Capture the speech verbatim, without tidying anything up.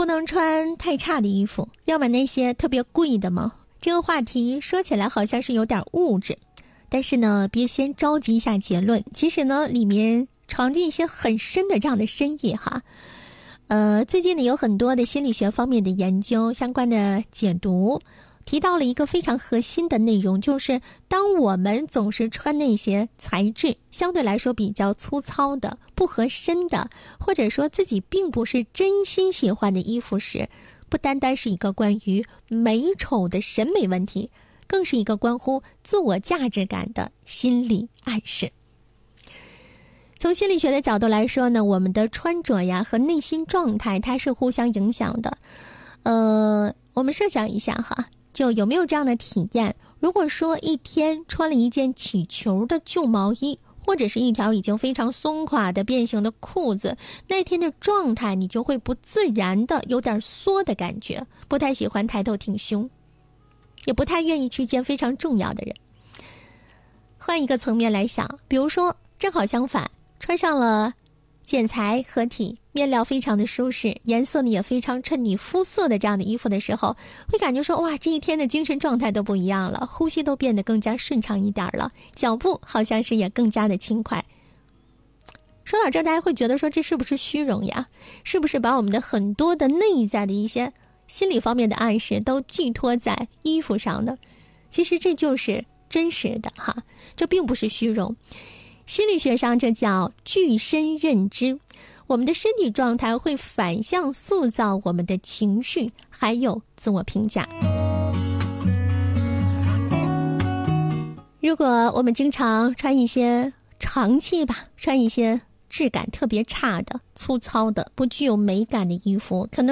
能穿太差的衣服，要买那些特别贵的吗？这个话题说起来好像是有点物质，但是呢，别先着急下结论。其实呢，里面藏着一些很深的这样的深意哈。呃，最近呢有很多的心理学方面的研究相关的解读，提到了一个非常核心的内容，就是当我们总是穿那些材质相对来说比较粗糙的、不合身的，或者说自己并不是真心喜欢的衣服时，不单单是一个关于美丑的审美问题，更是一个关乎自我价值感的心理暗示。从心理学的角度来说呢，我们的穿着呀和内心状态它是互相影响的。呃，我们设想一下哈，就有没有这样的体验？如果说一天穿了一件起球的旧毛衣，或者是一条已经非常松垮的变形的裤子，那天的状态你就会不自然的有点缩的感觉，不太喜欢抬头挺胸，也不太愿意去见非常重要的人。换一个层面来想，比如说正好相反，穿上了剪裁合体、面料非常的舒适、颜色呢也非常衬你肤色的这样的衣服的时候，会感觉说哇，这一天的精神状态都不一样了，呼吸都变得更加顺畅一点了，脚步好像是也更加的轻快。说到这儿，大家会觉得说这是不是虚荣呀？是不是把我们的很多的内在的一些心理方面的暗示都寄托在衣服上呢？其实这就是真实的哈，这并不是虚荣。心理学上这叫具身认知，我们的身体状态会反向塑造我们的情绪还有自我评价。如果我们经常穿一些长期吧，穿一些质感特别差的、粗糙的、不具有美感的衣服，可能